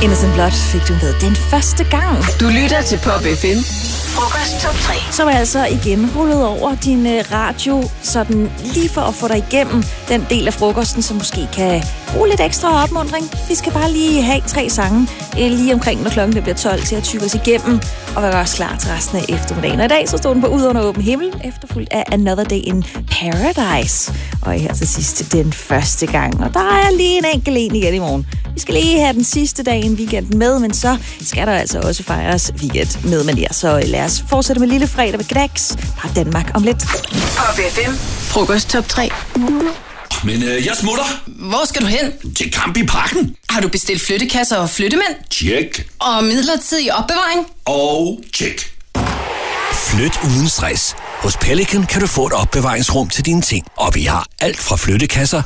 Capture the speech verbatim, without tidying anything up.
Innocent Blood fik du med den første gang. Du lytter til Pop F M. Frokost top tre. Så var jeg altså igen rullet over din radio, sådan lige for at få dig igennem den del af frokosten, som måske kan bruge lidt ekstra opmuntring. Vi skal bare lige have tre sange lige omkring, når klokken bliver tolv, til at tykke os igennem og være også klar til resten af eftermiddagen. Og i dag så stod den på Ud under åben himmel, efterfulgt af Another Day in Paradise. Og her til sidst den første gang. Og der er lige en enkelt en igen i morgen. Vi skal lige have den sidste dag i weekenden med, men så skal der altså også fejres weekend med med jer. Så lad os fortsætte med lille fredag ved Knacks. Par Danmark om lidt. Pop F M. Frokost top tre. Men øh, jeg smutter. Hvor skal du hen? Til Kamp i Parken. Har du bestilt flyttekasser og flyttemænd? Tjek. Og midlertidig opbevaring? Og tjek. Flyt uden stress. Hos Pelican kan du få et opbevaringsrum til dine ting. Og vi har alt fra flyttekasser